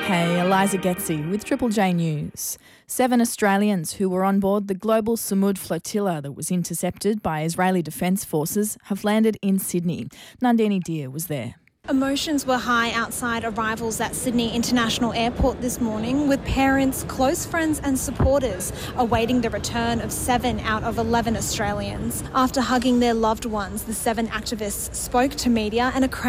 Hey, Eliza Getzi with Triple J News. 7 Australians who were on board the global Samud flotilla that was intercepted by Israeli Defence Forces have landed in Sydney. Nandini Deer was there. Emotions were high outside arrivals at Sydney International Airport this morning, with parents, close friends and supporters awaiting the return of 7 out of 11 Australians. After hugging their loved ones, the 7 activists spoke to media and a crowd